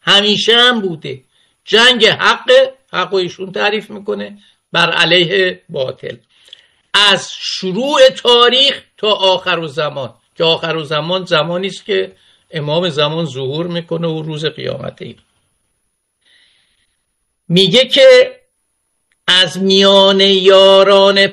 همیشه هم بوده. جنگ حق ایشون تعریف میکنه بر علیه باطل، از شروع تاریخ تا آخر زمان، که آخر زمان زمانی است که امام زمان ظهور میکنه و روز قیامته. میگه که از میان یاران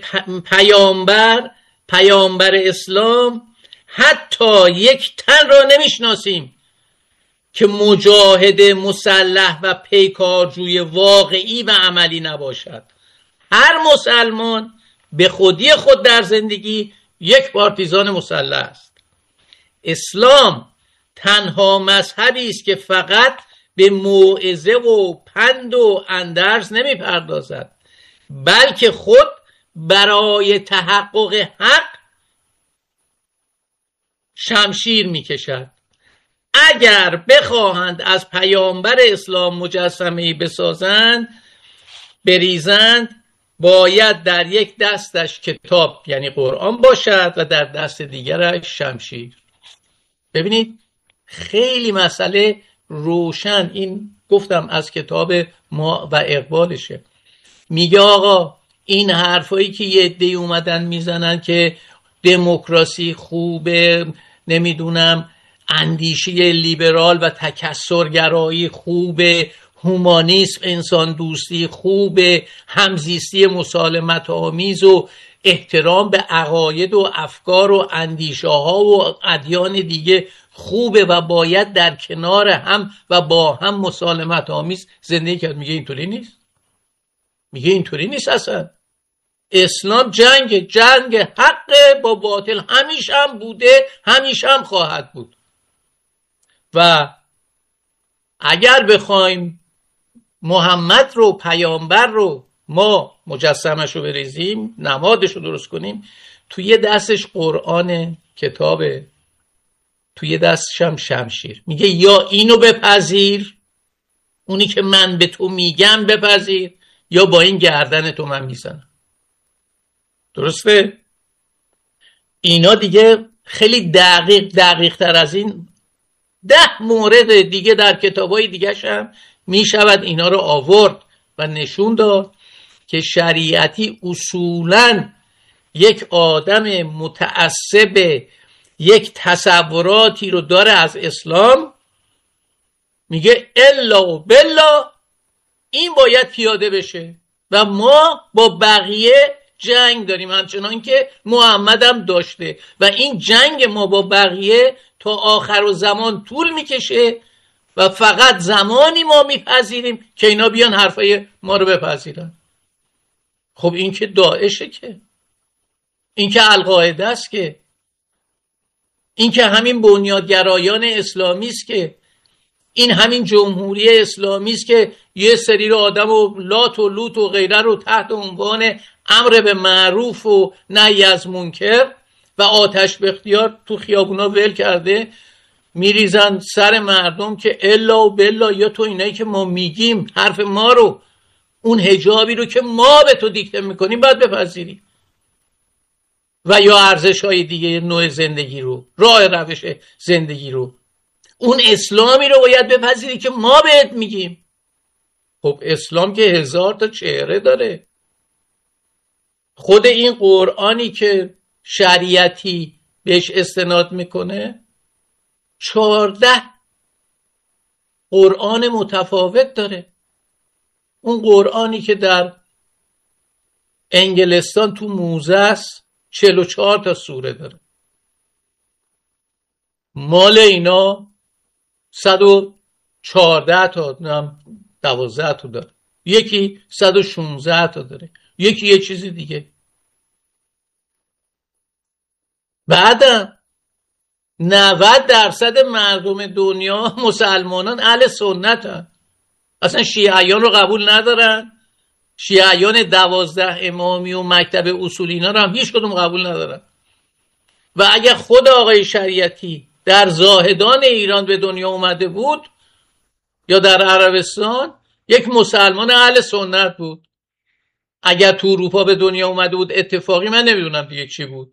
پیامبر اسلام حتی یک تن را نمیشناسیم که مجاهد مسلح و پیکارجوی واقعی و عملی نباشد. هر مسلمان به خودی خود در زندگی یک پارتیزان مسلح است. اسلام تنها مذهبی است که فقط به موعظه و پند و اندرز نمی پردازد، بلکه خود برای تحقق حق شمشیر می کشد. اگر بخواهند از پیامبر اسلام مجسمه‌ای بریزند، باید در یک دستش کتاب یعنی قرآن باشد و در دست دیگرش شمشیر. ببینید خیلی مسئله روشن، این گفتم از کتاب ما و اقبالشه. میگه آقا این حرفایی که یه عده‌ای اومدن میزنن که دموکراسی خوبه، نمیدونم اندیشه لیبرال و تکثرگرایی خوبه، هومانیسم انسان دوستی خوبه، همزیستی مسالمت آمیز و احترام به عقاید و افکار و اندیشه ها و ادیان دیگه خوبه و باید در کنار هم و با هم مسالمت آمیز زندگی کرد. میگه اینطوری نیست. میگه اینطوری نیست اصلا. اسلام جنگ حق با باطل همیشه هم بوده، همیشه هم خواهد بود. و اگر بخوایم محمد رو، پیامبر رو، ما مجسمش رو بریزیم، نمادش رو درست کنیم، توی دستش قرآن کتابه، توی دستش هم شمشیر. میگه یا اینو بپذیر، اونی که من به تو میگم بپذیر، یا با این گردن تو من میزنم. درسته؟ اینا دیگه خیلی دقیق تر از این 10 مورد دیگه در کتابای دیگه هم میشود اینا رو آورد و نشون داد که شریعتی اصولاً یک آدم متعصب یک تصوراتی رو داره از اسلام، میگه الا و بلا این باید پیاده بشه و ما با بقیه جنگ داریم همچنان که محمد هم داشته و این جنگ ما با بقیه تا آخر و زمان طول میکشه و فقط زمانی ما میپذیریم که اینا بیان حرفای ما رو بپذیرن. خب این که داعشه، که این که القاعده است، که این که همین بنیادگرایان اسلامی است، که این همین جمهوری اسلامی است که یه سری رو آدم و لات و لوط و غیره رو تحت عنوان امر به معروف و نهی از منکر و آتش به اختیار تو خیابونا ول کرده، میریزن سر مردم که الا و بلا، یا تو اینایی که ما میگیم حرف ما رو، اون حجابی رو که ما به تو دیکته میکنیم باید بپذیری، و یا ارزش‌های دیگه، نوع زندگی رو، راه روش زندگی رو، اون اسلامی رو باید بپذیری که ما بهت میگیم. خب اسلام که 1000 تا چهره داره. خود این قرآنی که شریعتی بهش استناد میکنه 14 قرآن متفاوت داره. اون قرآنی که در انگلستان تو موزه است 44 تا سوره داره. مال اینا 114 تا 12 تا داره، یکی 116 تا داره، یکی یه چیزی دیگه. بعدم 90% مردم دنیا مسلمانان اهل سنت هستن. اصلا شیعیان رو قبول ندارن. شیعیان 12 امامی و مکتب اصولی اینا رو هم هیچ کدوم قبول ندارن. و اگر خود آقای شریعتی در زاهدان ایران به دنیا اومده بود یا در عربستان، یک مسلمان اهل سنت بود. اگر تو اروپا به دنیا اومده بود اتفاقی، من نمیدونم دیگه چی بود.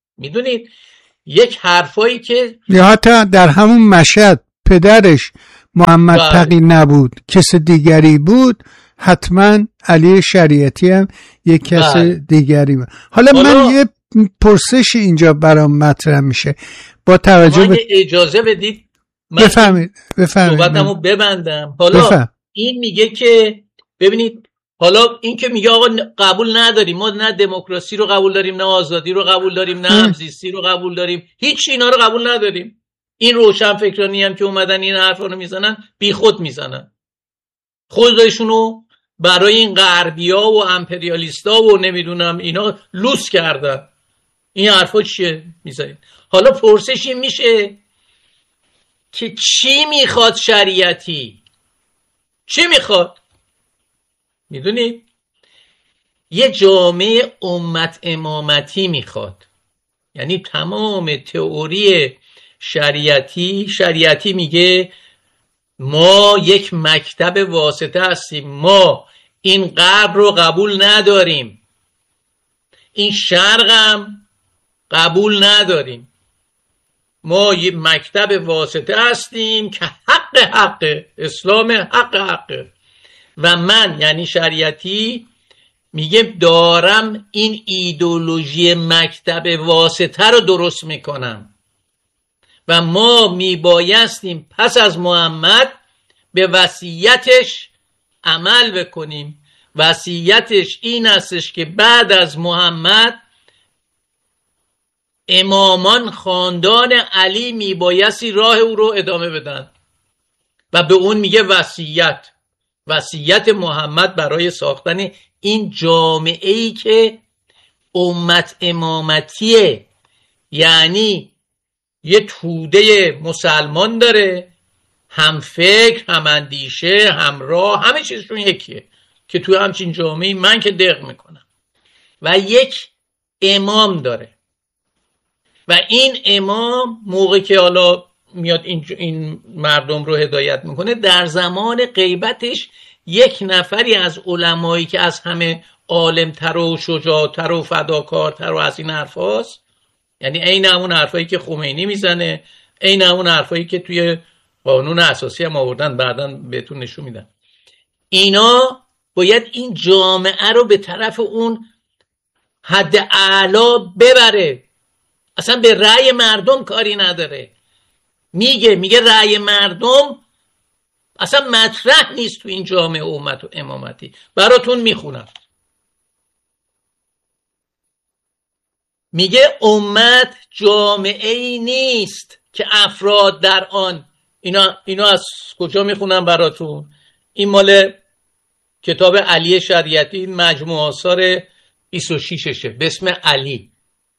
میدونید یک حرفایی که یا حتی در همون مشهد پدرش محمد تقی نبود، کس دیگری بود، حتما علی شریعتی هم یک کس دیگری بود. حالا من یه پرسش اینجا برام مطرح میشه با توجه به اجازه بدید بفهمید صحبتمو ببندم. حالا این میگه که ببینید، حالا این که میگه آقا قبول نداریم، ما نه دموکراسی رو قبول داریم، نه آزادی رو قبول داریم، نه همزیستی رو قبول داریم، هیچ اینا رو قبول نداریم. این روشن فکرانی هم که اومدن این حرفا رو میزنن بی خود میزنن، خودشونو برای این غربیا و امپریالیستا و نمیدونم اینا لوس کردن. این حرفا چیه میزنید؟ حالا پرسش این میشه که چی میخواد شریعتی؟ چی میخواد؟ میدونید یه جامعه امت امامتی میخواد. یعنی تمام تئوری شریعتی میگه ما یک مکتب واسطه هستیم، ما این غرب رو قبول نداریم، این شرق هم قبول نداریم، ما یک مکتب واسطه هستیم که حق اسلام حق. و من یعنی شریعتی میگه دارم این ایدئولوژی مکتب واسطه رو درست میکنم و ما میبایستیم پس از محمد به وصیتش عمل بکنیم. وصیتش این استش که بعد از محمد امامان خاندان علی میبایستی راه او رو ادامه بدن و به اون میگه وصیت محمد برای ساختن این جامعه‌ای که امت امامتیه. یعنی یه توده مسلمان داره، هم فکر، هم اندیشه، هم راه، همه چیزشون یکیه که توی همچین جامعه‌ای من که دق میکنم، و یک امام داره و این امام موقع که حالا میاد این مردم رو هدایت میکنه، در زمان غیبتش یک نفری از علمایی که از همه عالمتر و شجاعتر و فداکارتر و از این حرف هاست، یعنی عین همون حرفایی که خمینی میزنه، عین همون حرفایی که توی قانون اساسی هم آوردن، بعداً بهتون نشون میدن، اینا باید این جامعه رو به طرف اون حد اعلا ببره. اصلا به رأی مردم کاری نداره. میگه رأی مردم اصلا مطرح نیست تو این جامعه امت و امامتی. براتون میخونم. میگه امت جامعه ای نیست که افراد در آن، اینا از کجا میخونم براتون؟ این مال کتاب علی شریعتی، مجموع آثار 26شه به اسم علی.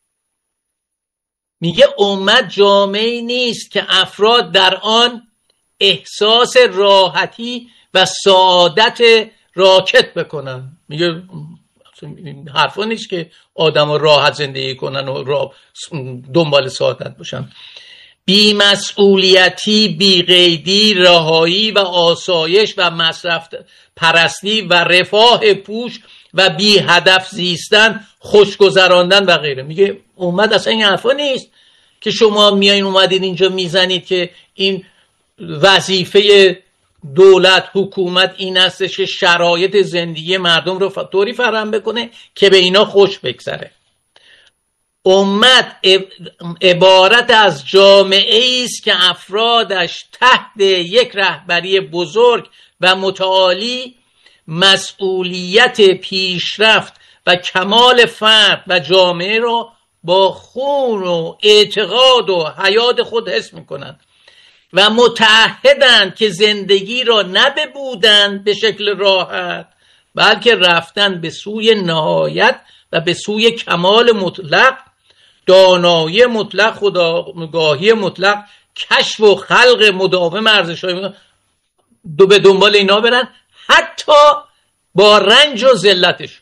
میگه امت جامعه نیست که افراد در آن احساس راحتی و سعادت راکت بکنن. میگه حرفا نیست که آدم راحت زندگی کنن و دنبال سعادت باشن. بی مسئولیتی، بی قیدی، رهایی و آسایش و مصرف پرستی و رفاه پوش و بی هدف زیستن، خوشگذراندن و غیره. میگه امت اصلا این حرفا نیست که شما میایین اومدین اینجا میزنید که این وظیفه دولت، حکومت این است که شرایط زندگی مردم رو طوری فراهم بکنه که به اینا خوش بگذره. امت عبارت از جامعه است که افرادش تحت یک رهبری بزرگ و متعالی مسئولیت پیشرفت و کمال فرد و جامعه را با خون و اعتقاد و حیات خود حس می‌کنند و متعهدند که زندگی را نه ببودند به شکل راحت، بلکه رفتن به سوی نهایت و به سوی کمال مطلق، دانایی مطلق، خودآگاهی مطلق، کشف و خلق مداوم ارزش‌های به دنبال اینا برن، حتی با رنج و ذلتش.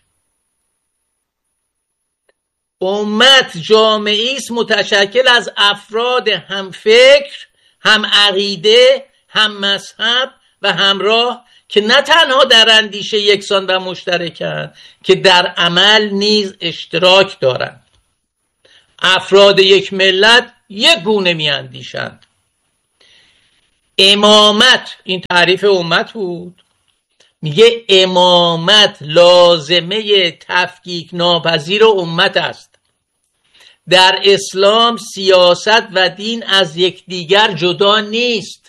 امت جامعه‌ای است متشکل از افراد هم فکر، هم عقیده، هم مذهب و همراه که نه تنها در اندیشه یکسان و مشترکند که در عمل نیز اشتراک دارند. افراد یک ملت یک گونه می اندیشند. امامت، این تعریف امت بود، میگه امامت لازمه تفکیک ناپذیر امت است. در اسلام سیاست و دین از یکدیگر جدا نیست.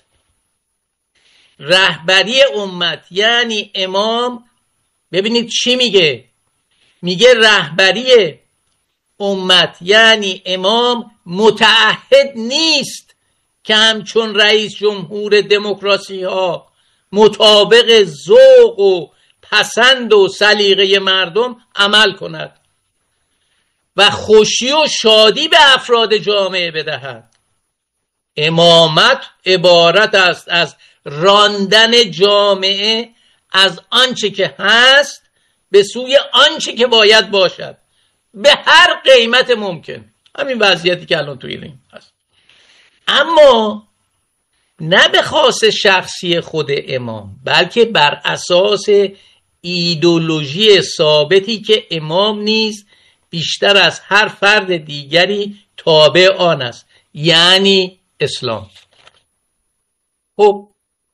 رهبری امت یعنی امام، ببینید چی میگه، میگه رهبری امت یعنی امام متعهد نیست که همچون رئیس جمهور دموکراسی ها مطابق ذوق و پسند و سلیقه مردم عمل کند و خوشی و شادی به افراد جامعه بدهد. امامت عبارت است از راندن جامعه از آنچه که هست به سوی آنچه که باید باشد به هر قیمت ممکن. همین وضعیتی که الان توی این هست، اما نه به خاص شخصی خود امام، بلکه بر اساس ایدئولوژی ثابتی که امام نیز بیشتر از هر فرد دیگری تابع آن است، یعنی اسلام. خب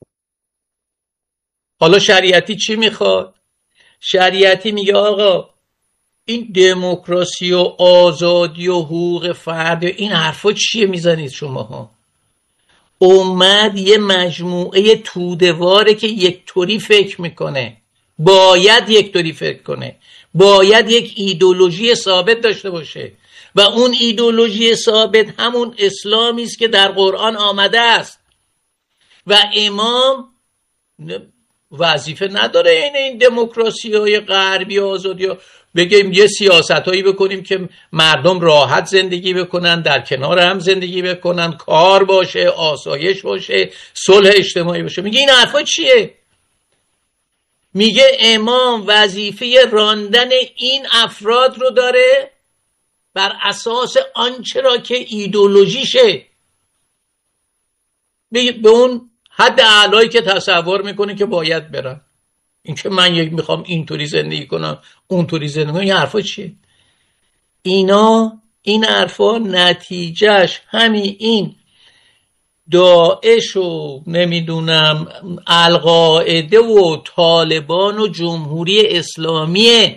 حالا شریعتی چی میخواد؟ شریعتی میگه آقا این دموکراسی و آزادی و حقوق فرد این حرفا چیه میزنید شماها؟ امت یه مجموعه توده‌واره که یک طوری فکر میکنه، باید یک طوری فکر کنه، باید یک ایدئولوژی ثابت داشته باشه و اون ایدئولوژی ثابت همون اسلامی است که در قرآن آمده است و امام وظیفه نداره این دموکراسی های غربی آزادی ها بگیم یه سیاست هایی بکنیم که مردم راحت زندگی بکنن، در کنار هم زندگی بکنن، کار باشه، آسایش باشه، صلح اجتماعی باشه. میگه این حرفا چیه؟ میگه امام وظیفه راندن این افراد رو داره بر اساس آنچه را که ایدئولوژیشه، به اون حد اعلایی که تصور میکنه که باید برن. این که من میخوام اینطوری زندگی کنم اونطوری زندگی کنم، این حرفا چیه؟ این حرفا نتیجهش همین این داعش و نمیدونم القاعده و طالبان و جمهوری اسلامیه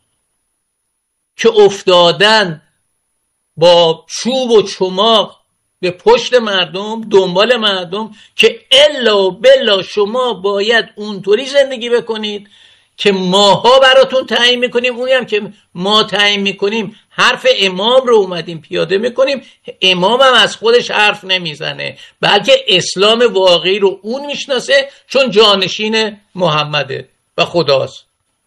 که افتادن با چوب و چماق به پشت مردم، دنبال مردم که الا و بلا شما باید اونطوری زندگی بکنید که ماها براتون تعیین میکنیم. اونی هم که ما تعیین میکنیم حرف امام رو اومدیم پیاده میکنیم. امام هم از خودش حرف نمیزنه، بلکه اسلام واقعی رو اون میشناسه چون جانشین محمده و خداست.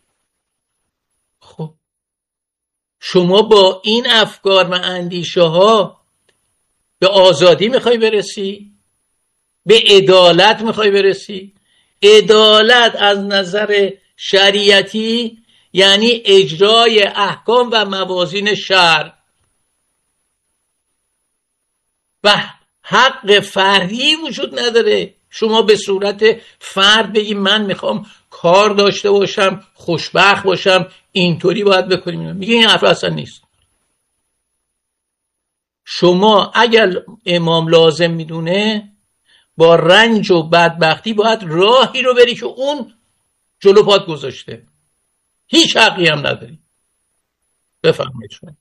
خب شما با این افکار و اندیشه ها به آزادی میخوای برسی؟ به عدالت میخوای برسی؟ عدالت از نظر شریعتی یعنی اجرای احکام و موازین شرع و حق فردی وجود نداره. شما به صورت فرد بگی من میخوام کار داشته باشم، خوشبخت باشم، اینطوری باید بکنیم. میگه این حرف اصلا نیست. شما اگر امام لازم میدونه با رنج و بدبختی باید راهی رو بری که اون جلو پات گذاشته، هیچ حقی هم نداری. بفرمایید شما.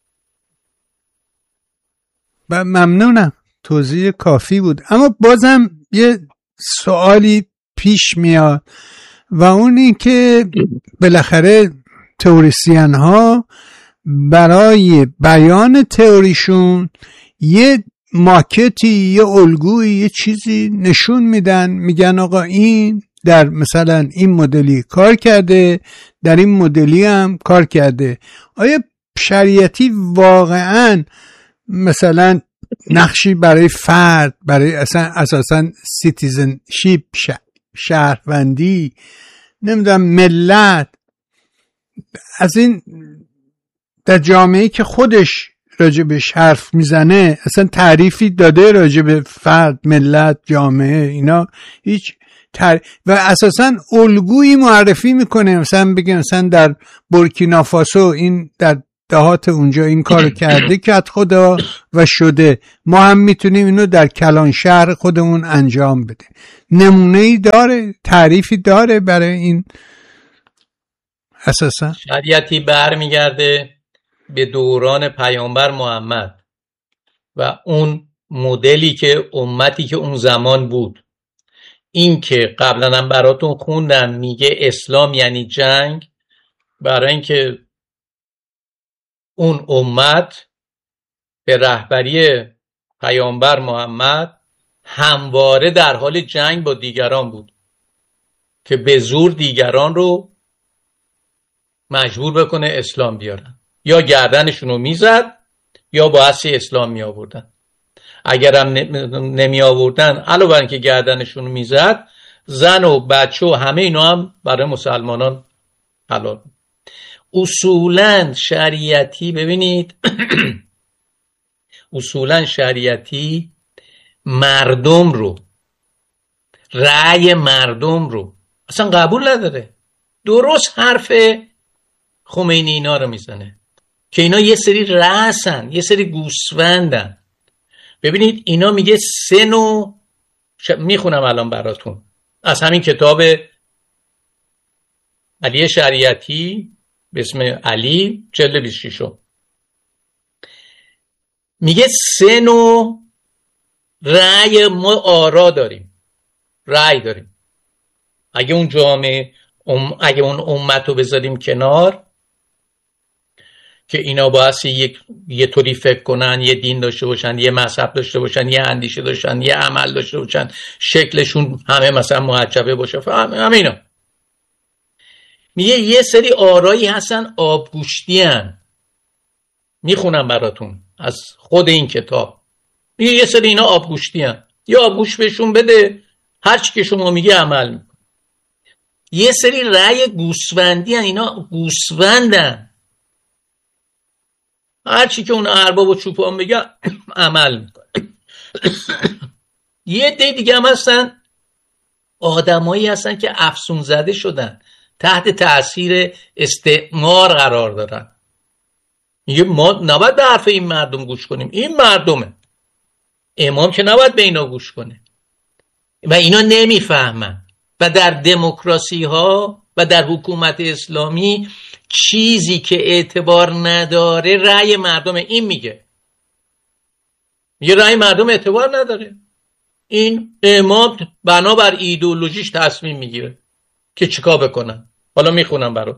ممنونم، توضیح کافی بود. اما بازم یه سوالی پیش میاد و اون این که بالاخره تئوریسین ها برای بیان تئوریشون یه ماکتی، یه الگویی، یه چیزی نشون میدن، میگن آقا این در مثلا این مدلی کار کرده، در این مدلی هم کار کرده. آیا شریعتی واقعا مثلا نقشی برای فرد، برای اساسا سیتیزنشیپ، شهروندی، نمیدونم ملت، از این در جامعه‌ای که خودش راجبش حرف میزنه اصلا تعریفی داده راجب فرد، ملت، جامعه، اینا هیچ و اساسا الگویی معرفی میکنه. مثلا بگه مثلا در بورکینافاسو این در دهات اونجا این کارو کرده که خدا و شده، ما هم میتونیم اینو در کلان شهر خودمون انجام بده. نمونه‌ای داره، تعریفی داره برای این؟ اساسا شریعتی برمیگرده به دوران پیامبر محمد و اون مدلی که امتی که اون زمان بود. این که قبلا هم براتون خوندم، میگه اسلام یعنی جنگ، برای اینکه اون امت به رهبری پیامبر محمد همواره در حال جنگ با دیگران بود که به زور دیگران رو مجبور بکنه اسلام بیارن، یا گردنشون رو میزد یا باعثی اسلام می آوردن. اگر هم نمی آوردن، علاوه بر اینکه گردنشون رو میزد، زن و بچه و همه اینا هم برای مسلمانان حلال. اصولاً شریعتی، ببینید اصولاً شریعتی مردم رو، رأی مردم رو اصلا قبول نداره. درست حرف خمینی اینا رو میزنه که اینا یه سری رأسن، یه سری گوسفندن. ببینید اینا میگه سه نوع، میخونم الان براتون از همین کتاب علی شریعتی به اسم علی جلد 26، میگه سه نوع رأی ما آرا داریم، رأی داریم. اگه اون جامعه اگه اون امت رو بذاریم کنار که اینا باعثی یه طوری فکر کنن، یه دین داشته باشن، یه مذهب داشته باشن، یه اندیشه داشتن، یه عمل داشته باشن، شکلشون همه مثلا محجبه باشه، همه اینا. میگه یه سری آرایی هستن آبگوشتی هن. میخونم براتون از خود این کتاب. میگه یه سری اینا آبگوشتی هن، یا آبگوش بهشون بده، هر چی که شما میگه عمل میکن. یه سری رأی گوسفندی هن، اینا گوسفندن، هر چی که اون ارباب و چوپان بگه عمل میکنه. یه عده دیگه هم هستن، آدمایی هستن که افسون زده شدن، تحت تأثیر استعمار قرار دارن. میگه ما نباید به حرف این مردم گوش کنیم، این مردمه، امام که نباید به اینا گوش کنه. و اینا نمیفهمن. و در دموکراسی ها و در حکومت اسلامی چیزی که اعتبار نداره رأی مردم. این میگه رأی مردم اعتبار نداره، این امام بنابر ایدئولوژیش تصمیم میگیره که چیکار بکنن. حالا میخونم برات.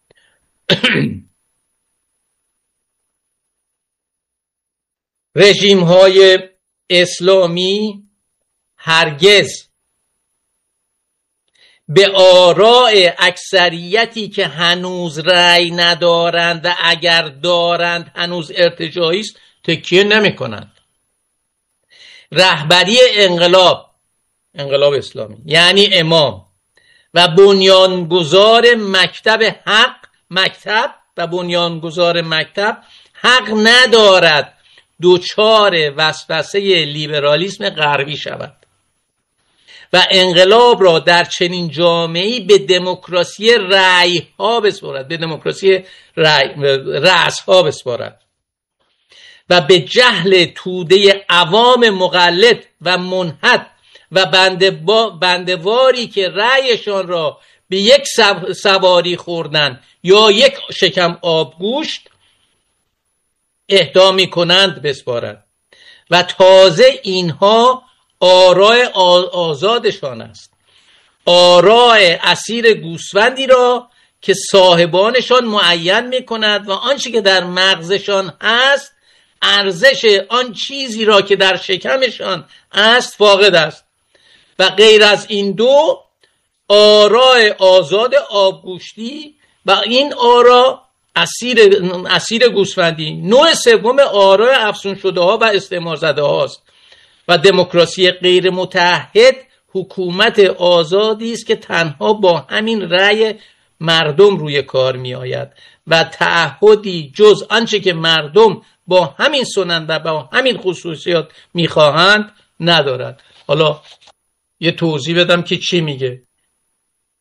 رژیم های اسلامی هرگز به آراء اکثریتی که هنوز رأی ندارند و اگر دارند هنوز ارتجاعی است تکیه نمی کنند. رهبری انقلاب اسلامی یعنی امام و بنیانگذار مکتب حق ندارد دوچار وسوسه لیبرالیسم غربی شود و انقلاب را در چنین جامعه‌ای به دموکراسی رأی‌ها بسپارد، به دموکراسی رأس‌ها بسپارد و به جهل توده عوام مقلد و منحط و بندواری که رأیشان را به یک سواری خوردن یا یک شکم آبگوشت اهدا می‌کنند بسپارد. و تازه اینها آراء آزادشان است، آراء اسیر گوسفندی را که صاحبانشان معین می‌کند و آنچه که در مغزشان است ارزش آن چیزی را که در شکمشان است فاقد است. و غیر از این دو آراء آزاد آبگوشتی و این آراء اسیر گوسفندی. نوع سوم آراء افسون شده ها و استعمار زده هاست و دموکراسی غیر متحد حکومت آزادی است که تنها با همین رأی مردم روی کار می آید و تعهدی جز آنچه که مردم با همین سنن و با همین خصوصیات می خواهند ندارد. حالا یه توضیح بدم که چی میگه.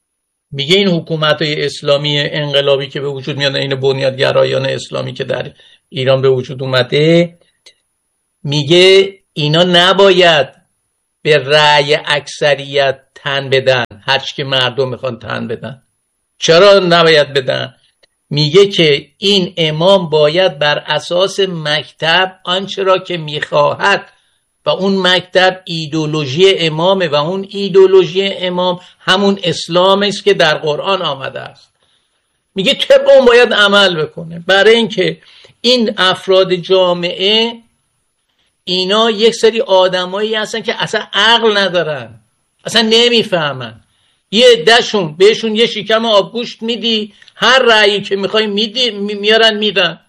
میگه این حکومت‌های اسلامی انقلابی که به وجود میاد، این بنیادگرایان اسلامی که در ایران به وجود اومده، میگه اینا نباید به رأی اکثریت تن بدن، هرچی که مردم میخوان تن بدن. چرا نباید بدن؟ میگه که این امام باید بر اساس مکتب آنچه را که میخواهد، و اون مکتب ایدئولوژی امامه، و اون ایدئولوژی امام همون اسلام است که در قرآن آمده است. میگه طبق اون باید عمل بکنه. برای اینکه این افراد جامعه، اینا یک سری آدمایی هستن که اصلا عقل ندارن، اصلا نمیفهمن. یه عده‌شون بهشون یه شکم آبگوشت میدی، هر رأیی که میخوای میدی، میارن میدن.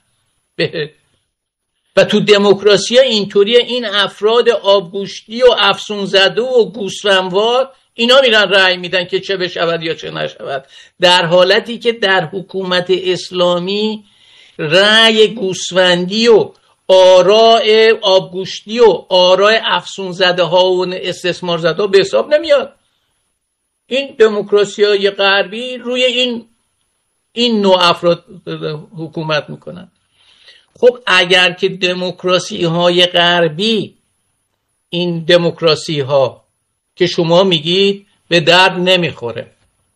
و تو دموکراسی ها اینطوریه، این افراد آبگوشتی و افسون زده و گوسفندوار اینا میرن رأی میدن که چه بشود یا چه نشود، در حالتی که در حکومت اسلامی رأی گوسفندی و آراء آبگوشتی و آراء افسون زده ها و استثمار زده ها به حساب نمیاد. این دموکراسی های غربی روی این نوع افراد حکومت میکنن. خب اگر که دموکراسی های غربی، این دموکراسی ها که شما میگید به درد نمیخوره،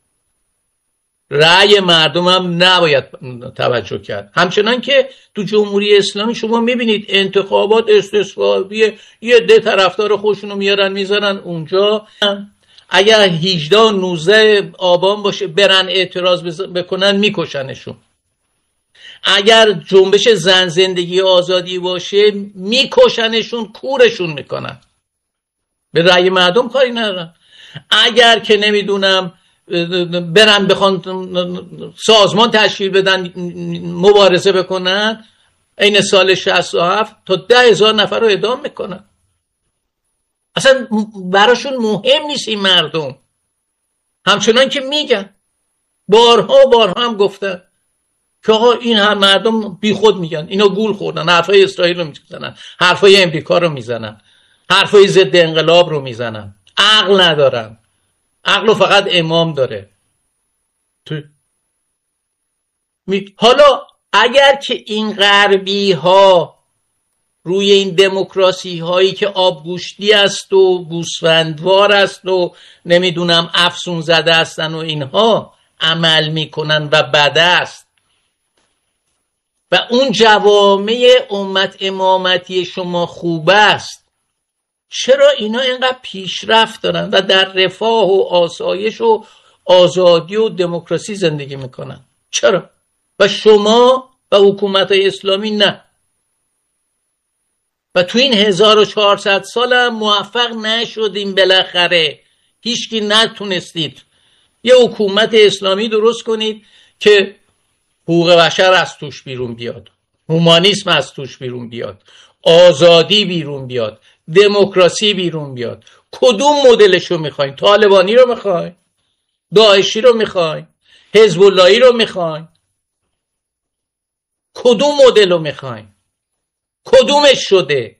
رأی مردم هم نباید توجه کرد. همچنان که تو جمهوری اسلامی شما میبینید انتخابات استصوابیه، یه ده طرفدار خودشونو میارن میذارن اونجا، اگر 18 و 19 آبان باشه برن اعتراض بکنن میکشنشون. اگر جنبش زن زندگی آزادی باشه میکشنشون، کورشون میکنن، به رأی مردم کاری ندارن. اگر که نمیدونم برن بخوان سازمان تشکیل بدن مبارزه بکنن، این سال 67 تا 10,000 نفر رو اعدام میکنن. اصلا براشون مهم نیست این مردم. همچنان که میگن، بارها هم گفتن که آقا این هم مردم بی خود میگن، اینا گول خوردن، حرفای اسرائیل رو میزنن، حرفای امریکا رو میزنن، حرفای ضد انقلاب رو میزنن، عقل ندارن. عقل رو فقط امام داره. حالا اگر که این غربی ها روی این دموکراسی هایی که آبگوشتی است و گوسفندوار است و نمیدونم افسون زده هستن و اینها عمل میکنن و بد است، و اون جوامع امت امامتی شما خوب است، چرا اینا اینقدر پیشرفت دارن و در رفاه و آسایش و آزادی و دموکراسی زندگی میکنن؟ چرا؟ و شما و حکومت اسلامی نه. و تو این 1400 سال هم موفق نشدیم، بالاخره هیچکی نتونستید یه حکومت اسلامی درست کنید که حقوق بشر از توش بیرون بیاد، هومانیسم از توش بیرون بیاد، آزادی بیرون بیاد، دموکراسی بیرون بیاد. کدوم مدلشو میخواین؟ طالبانی رو میخواین؟ داعشی رو میخواین؟ حزب اللهی رو میخواین؟ کدوم مدل رو میخواین؟ کدومش شده؟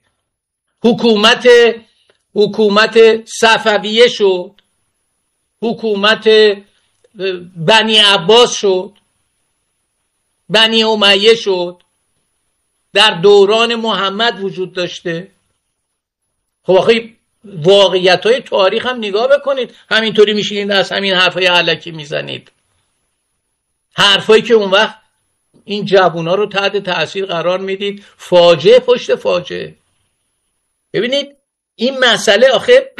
حکومت صفویه شد، حکومت بنی عباس شد، بنی امیه شد، در دوران محمد وجود داشته. خب آخه واقعیت‌های تاریخ هم نگاه بکنید، همینطوری میشینید از همین حرفای علکی میزنید، حرفایی که اون وقت این جوونا رو تحت تأثیر قرار میدید، فاجعه پشت فاجعه. ببینید این مسئله آخه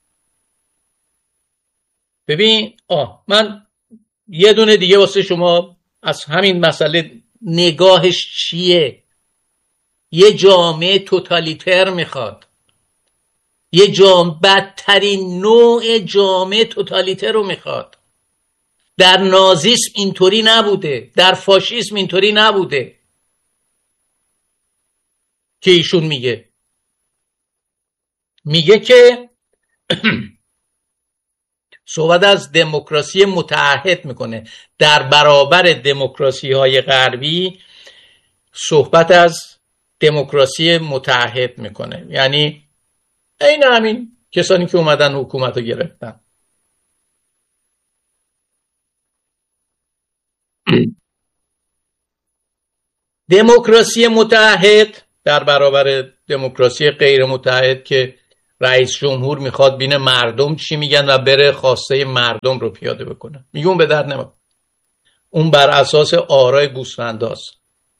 ببین من یه دونه دیگه واسه شما از همین مسئله نگاهش چیه. یه جامعه توتالیتر میخواد، یه بدترین نوع جامعه توتالیتر رو میخواد. در نازیسم اینطوری نبوده، در فاشیسم اینطوری نبوده که ایشون میگه که صحبت از دموکراسی متعهد میکنه در برابر دموکراسی های غربی، صحبت از دموکراسی متعهد میکنه، یعنی این همین کسانی که اومدن حکومت رو گرفتن. دموکراسی متحد در برابر دموکراسی غیر متحد که رئیس جمهور میخواد بین مردم چی میگن و بره خواسته مردم رو پیاده بکنه، میگون به در نمیخوره. اون بر اساس آرای گوسفنداست.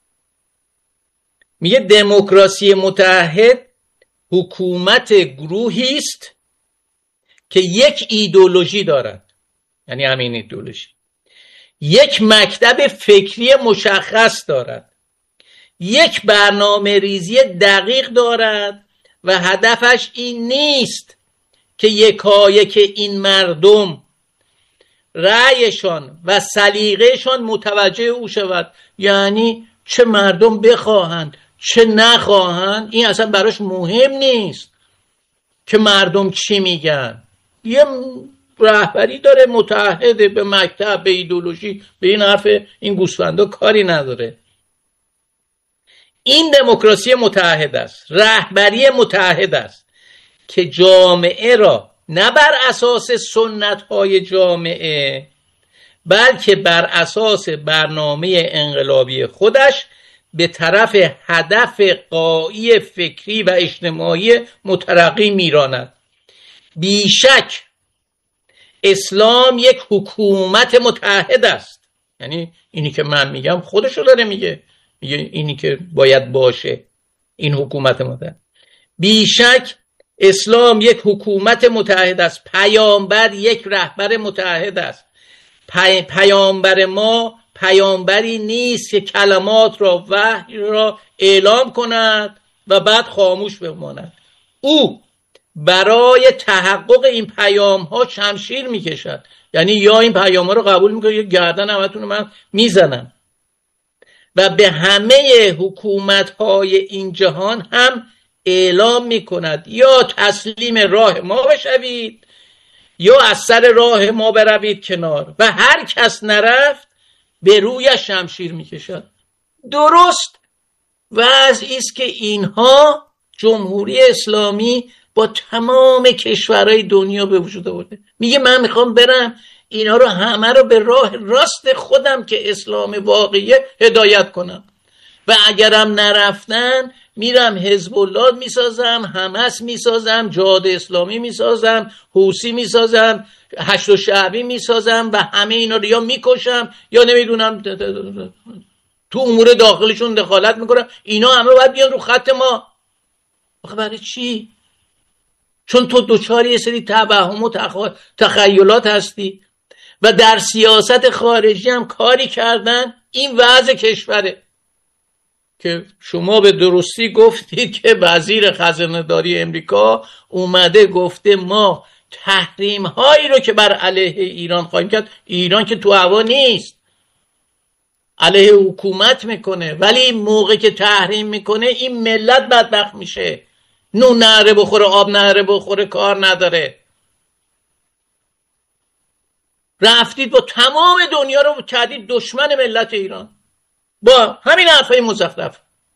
میگه دموکراسی متحد حکومت گروهی است که یک ایدئولوژی دارد، یعنی همین ایدئولوژی، یک مکتب فکری مشخص دارد، یک برنامه ریزی دقیق دارد و هدفش این نیست که یکایک این مردم رأیشان و سلیقه‌شان متوجه او شود، یعنی چه مردم بخواهند چه نخواهند این اصلا براش مهم نیست که مردم چی میگن. یه رهبری داره متحده به مکتب، به ایدئولوژی، به این حرف این گوسفندا کاری نداره. این دموکراسی متحد است، رهبری متحد است که جامعه را نه بر اساس سنت‌های جامعه بلکه بر اساس برنامه انقلابی خودش به طرف هدف غایی فکری و اجتماعی مترقی میراند. بیشک اسلام یک حکومت متحد است، یعنی اینی که من میگم خودشو داره میگه اینی که باید باشه این حکومت متحد. بیشک اسلام یک حکومت متحد است، پیامبر یک رهبر متحد است. پیامبر ما پیامبری نیست که کلمات را وحی را اعلام کند و بعد خاموش بماند. او برای تحقق این پیام ها شمشیر میکشد، یعنی یا این پیام ها رو قبول میکنه یا گردن همتون من میزنم. و به همه حکومت های این جهان هم اعلام میکند یا تسلیم راه ما بشوید یا از سر راه ما بروید کنار، و هر کس نرفت به روی شمشیر میکشد. درست وضعی است که اینها جمهوری اسلامی با تمام کشورهای دنیا به وجود آورده. میگه من میخوام برم اینا رو همه رو به راه راست خودم که اسلام واقعیه هدایت کنم، و اگرم نرفتن میرم حزب الله میسازم، حماس میسازم، جهاد اسلامی میسازم، حوثی میسازم، هشت شعبی میسازم و همه اینا رو یا میکشم یا نمیدونم تو امور داخلشون دخالت میکنم. اینا همه باید بیان رو خط ما. آخه برای چی؟ چون تو دوچار یه سری توهم و تخیلات هستی و در سیاست خارجی هم کاری کردن. این وضع کشوره که شما به درستی گفتید که وزیر خزانه داری امریکا اومده گفته ما تحریم هایی رو که بر علیه ایران خواهیم کرد، ایران که تو هوا نیست، علیه حکومت میکنه، ولی موقع که تحریم میکنه این ملت بدبخت میشه، نون نهره بخوره آب نهره بخوره کار نداره. رفتید با تمام دنیا رو کردید دشمن ملت ایران با همین حرفای مزخرف.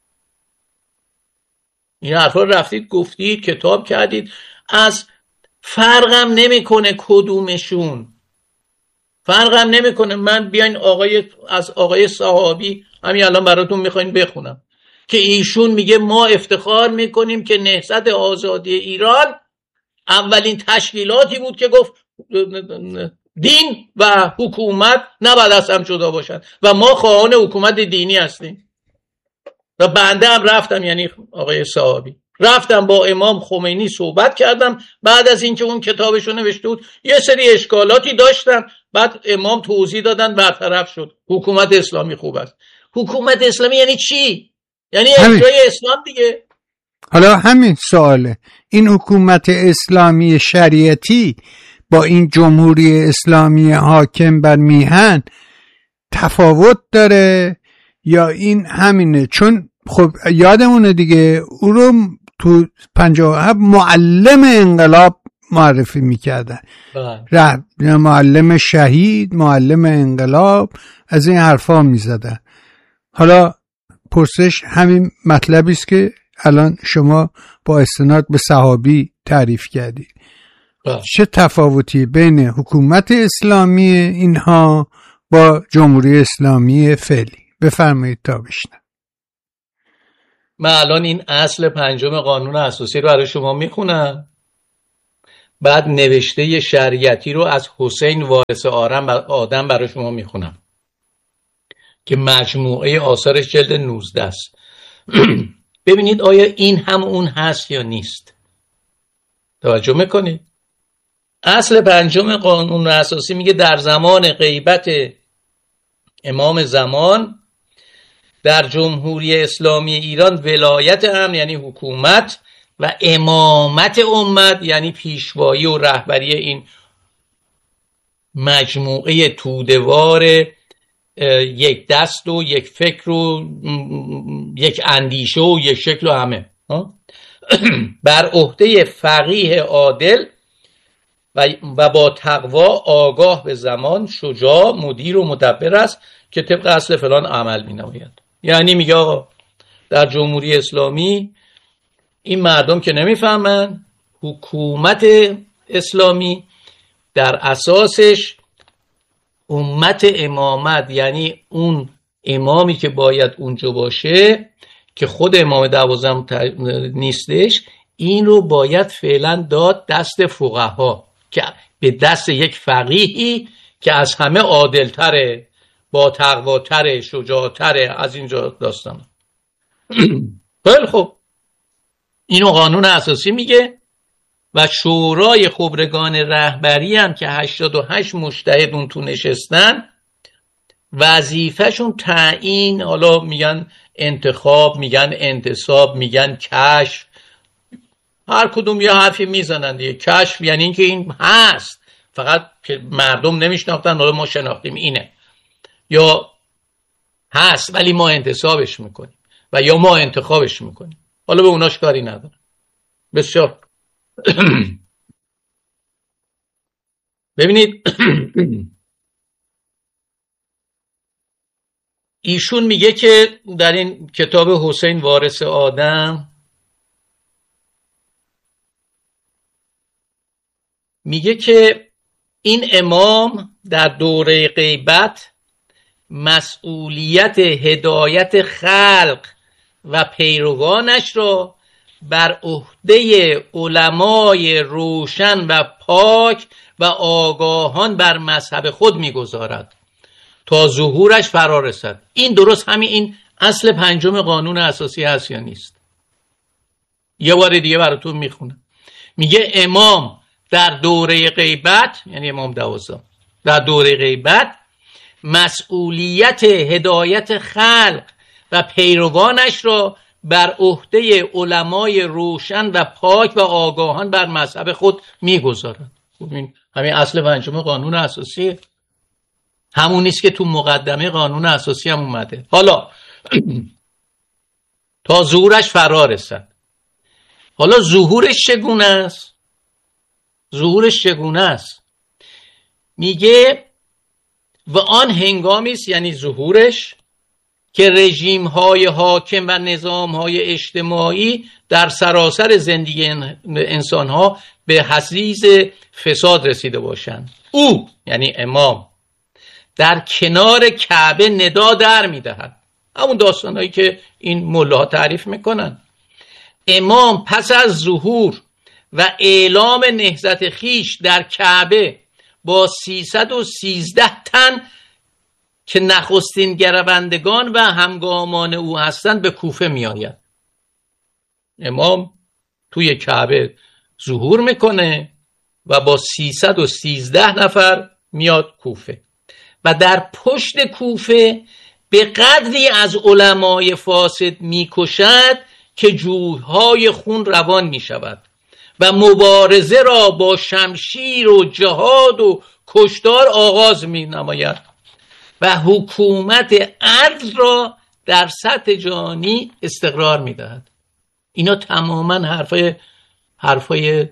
این حرفا رو رفتید گفتید، کتاب کردید، از فرقم نمیکنه کدومشون، فرقم نمیکنه. من بیاین از آقای صحابی همین الان براتون میخواین بخونم که ایشون میگه ما افتخار میکنیم که نهضت آزادی ایران اولین تشکیلاتی بود که گفت دین و حکومت نباید از هم جدا باشن و ما خواهان حکومت دینی هستیم. و بنده هم رفتم، یعنی آقای صحابی، رفتم با امام خمینی صحبت کردم بعد از اینکه اون کتابشو نوشته بود. یه سری اشکالاتی داشتم، بعد امام توضیح دادن برطرف شد. حکومت اسلامی خوب است. حکومت اسلامی یعنی چی؟ یعنی اجرای اسلام دیگه. حالا همین سواله، این حکومت اسلامی شریعتی با این جمهوری اسلامی حاکم بر میهن تفاوت داره یا این همینه؟ چون خب یادمونه دیگه او رو تو 57 معلم انقلاب معرفی میکردن، معلم شهید، معلم انقلاب، از این حرفا میزدن. حالا پرسش همین مطلبی است که الان شما با استناد به صحابی تعریف کردید. چه تفاوتی بین حکومت اسلامی اینها با جمهوری اسلامی فعلی. بفرمایید تا بشنم. من الان این اصل 5 قانون اساسی رو برای شما میخونم، بعد نوشته شریعتی رو از حسین وارث آدم برای شما میخونم که مجموعه آثارش جلد 19 است. ببینید آیا این هم اون هست یا نیست. توجه میکنید؟ اصل 5 قانون اساسی میگه در زمان غیبت امام زمان در جمهوری اسلامی ایران ولایت امر یعنی حکومت و امامت امت یعنی پیشوایی و رهبری این مجموعه توده‌وار یک دست و یک فکر و یک اندیشه و یک شکل و همه بر عهده فقیه عادل و با تقوا آگاه به زمان شجاع مدیر و مدبر است که طبق اصل فلان عمل می نماید. یعنی میگه آقا در جمهوری اسلامی این مردم که نمیفهمن حکومت اسلامی در اساسش امت امامت یعنی اون امامی که باید اونجا باشه که خود امام 12 نیستش، این رو باید فعلا داد دست فقها که به دست یک فقیهی که از همه عادل‌تره، با تقواتره، شجاعتره. از اینجا داستان. خیلی خوب، اینو قانون اساسی میگه و شورای خبرگان رهبری هم که 88 مجتهد اون تو نشستن وظیفهشون تعیین، حالا میگن انتخاب، میگن انتصاب، میگن کشف، هر کدوم یه حرفی میزنن دیگه. کشف یعنی این که این هست فقط که مردم نمیشناختن، حالا ما شناختیم اینه، یا هست ولی ما انتصابش میکنیم و یا ما انتخابش میکنیم. حالا به اوناش کاری نداره. بسیار ببینید ایشون میگه که در این کتاب حسین وارث آدم میگه که این امام در دوره غیبت مسئولیت هدایت خلق و پیروانش را بر عهده علمای روشن و پاک و آگاهان بر مذهب خود میگذارد تا ظهورش فرا رسد. این درست همین این اصل 5 قانون اساسی هست یا نیست؟ یه بار دیگه براتون میخونم. میگه امام در دوره غیبت یعنی امام 12 در دوره غیبت مسئولیت هدایت خلق و پیروانش را بر عهده علمای روشن و پاک و آگاهان بر مذهب خود میگذارد. همین اصل 5 قانون اساسی همون نیست که تو مقدمه قانون اساسی هم اومده. حالا تا ظهورش فرا رسد. حالا ظهورش چگونه است؟ ظهورش چگونه است؟ میگه و آن هنگامی است، یعنی ظهورش، که رژیم های حاکم و نظام های اجتماعی در سراسر زندگی انسان ها به حضیض فساد رسیده باشند. او یعنی امام در کنار کعبه ندا در میدهد. همون داستانهایی که این ملاها تعریف میکنن. امام پس از ظهور و اعلام نهضت خیش در کعبه با 313 تن که نخستین گروندگان و همگامان او هستند به کوفه می آید. امام توی کعبه ظهور میکنه و با 313 نفر میاد کوفه و در پشت کوفه به قدری از علمای فاسد میکشد که جویهای خون روان میشود و مبارزه را با شمشیر و جهاد و کشتار آغاز می نماید و حکومت عدل را در سطح جهانی استقرار می دهد. اینا تماما حرفای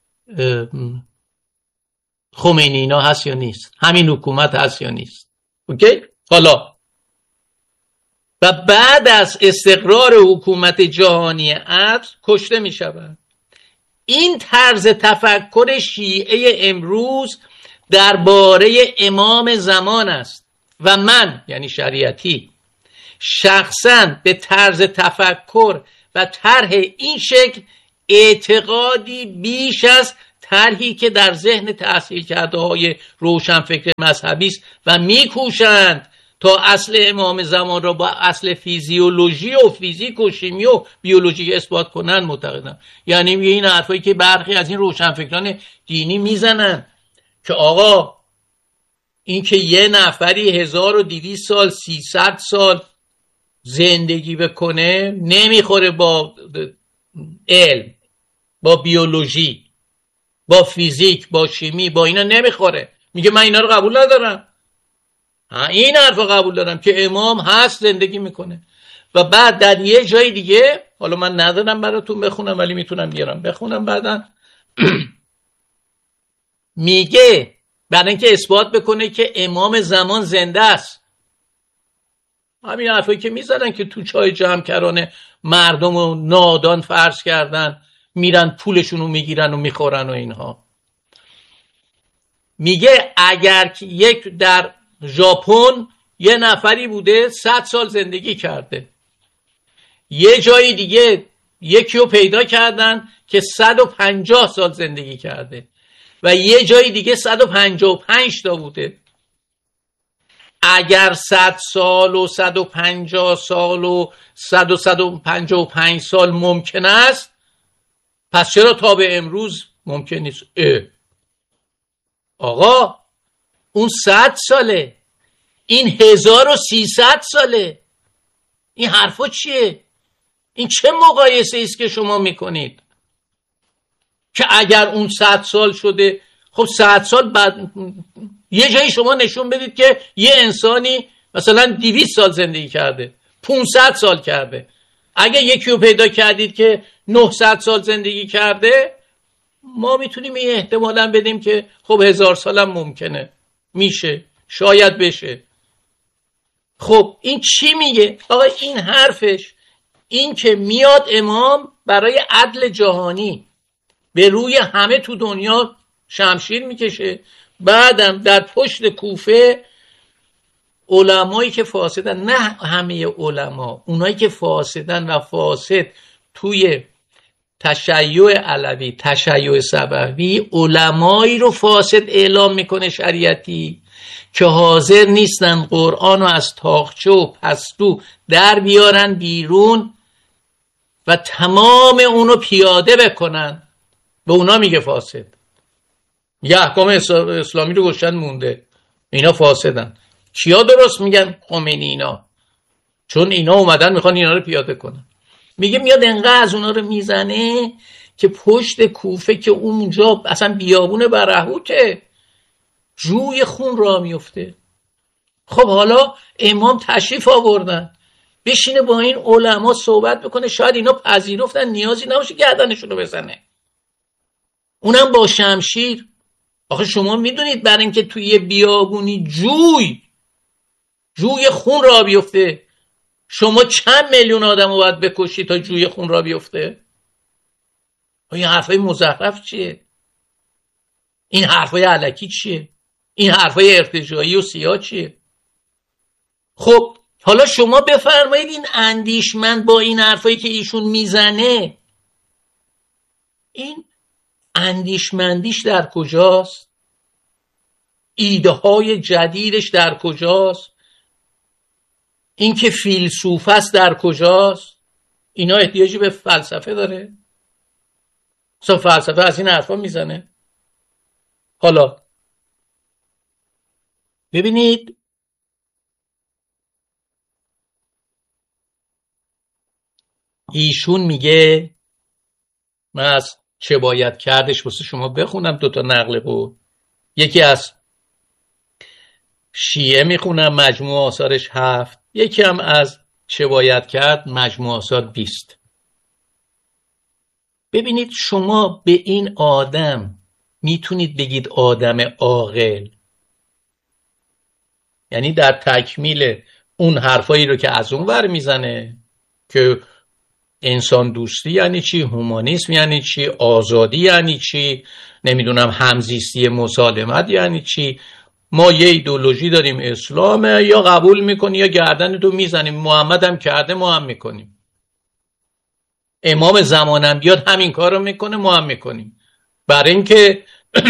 خمینی اینا هست یا نیست؟ همین حکومت هست یا نیست؟ اوکی؟ حالا و بعد از استقرار حکومت جهانی عدل کشته می شود. این طرز تفکر شیعه امروز درباره امام زمان است و من یعنی شریعتی شخصاً به طرز تفکر و طرح این شکل اعتقادی بیش از طرحی که در ذهن تحصیل کرده های روشنفکر مذهبی است و میکوشند تا اصل امام زمان را با اصل فیزیولوژی و فیزیک و شیمی و بیولوژی اثبات کنند معتقدم. یعنی این حرفایی که برخی از این روشنفکران دینی میزنن که آقا این که یه نفری 1200 سال 300 سال زندگی بکنه نمیخوره با علم، با بیولوژی، با فیزیک، با شیمی، با اینا نمیخوره. میگه من اینا رو قبول ندارم. این حرف رو قبول دارم که امام هست زندگی میکنه. و بعد در یه جای دیگه، حالا من ندارم براتون بخونم ولی میتونم بیارم بخونم بعداً، میگه برای اینکه اثبات بکنه که امام زمان زنده است، همین حرفایی که میزنن که تو چای جمع کرانه مردم رو نادان فرض کردن، میرن پولشون رو میگیرن و میخورن و اینها. میگه اگر یک در ژاپن یه نفری بوده 100 سال زندگی کرده، یه جای دیگه یکی رو پیدا کردن که 150 سال زندگی کرده و یه جای دیگه 155 تا بوده. اگر 100 سال و 150 سال و 155 سال ممکن است، پس چرا تا به امروز ممکن نیست؟ آقا اون 100 ساله، این 1300 ساله. این حرفا چیه؟ این چه مقایسه است که شما میکنید که اگر اون 100 سال شده، خب 100 سال بعد یه جایی شما نشون بدید که یه انسانی مثلا 200 سال زندگی کرده، 500 سال کرده. اگه یکی رو پیدا کردید که 900 سال زندگی کرده، ما میتونیم این احتمالاً بدیم که خب 1000 سال هم ممکنه، میشه، شاید بشه. خب این چی میگه؟ آقا این حرفش این که میاد امام برای عدل جهانی به روی همه تو دنیا شمشیر میکشه، بعدم در پشت کوفه علمایی که فاسدن، نه همه علما، اونایی که فاسدن و فاسد توی تشیع علوی، تشیع صفوی، علمایی رو فاسد اعلام میکنه شریعتی که حاضر نیستن قرآن رو از تاقچه و پستو در بیارن بیرون و تمام اونو پیاده بکنن. به اونا میگه فاسد. یه احکام اسلامی رو گشتن مونده، اینا فاسدن. کیا درست میگن؟ خمینی اینا، چون اینا اومدن میخوان اینا رو پیاده کنن. میگه میاد انقدر از اونا رو میزنه که پشت کوفه که اونجا اصلا بیابون برهوته، جوی خون را میفته. خب حالا امام تشریف آوردن بشینه با این علما صحبت بکنه، شاید اینا پذیرفتن نیازی نباشه گردنشون رو بزنه، اونم با شمشیر. آخه شما میدونید برای اینکه توی یه بیابونی جوی خون را بیفته، شما چند میلیون آدم رو باید بکشی تا جوی خون را بیفته؟ این حرفای مزخرف چیه؟ این حرفای علکی چیه؟ این حرفای ارتجاعی و سیاه چیه؟ خب حالا شما بفرمایید این اندیشمند با این حرفایی که ایشون میزنه، این اندیشمندیش در کجاست؟ ایده های جدیدش در کجاست؟ این که فیلسوف است در کجاست؟ اینا احتیاجی به فلسفه داره؟ اصلا فلسفه از این حرفا میزنه؟ حالا ببینید ایشون میگه، من از چه باید کردش واسه شما بخونم 2 نقل بود. یکی از شیعه میخونم مجموع آثارش 7، یکی هم از چه باید کرد مجموع آثار 20. ببینید شما به این آدم میتونید بگید آدم عاقل، یعنی در تکمیل اون حرفایی رو که از اون ور میزنه که انسان دوستی یعنی چی، هومانیسم یعنی چی، آزادی یعنی چی، نمیدونم همزیستی مسالمت یعنی چی، ما یه ایدئولوژی داریم اسلامه، یا قبول میکنی یا گردن تو میزنیم. محمد هم کرده، ما هم میکنیم. امام زمانم بیاد همین کار رو میکنه، ما هم میکنیم. برای اینکه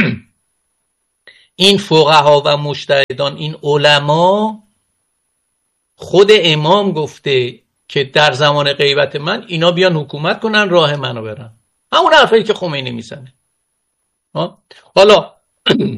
این فقها و مجتهدان، این علما، خود امام گفته که در زمان غیبت من اینا بیان حکومت کنن، راه منو برن. همون حرفی که خمینی میزنه. حالا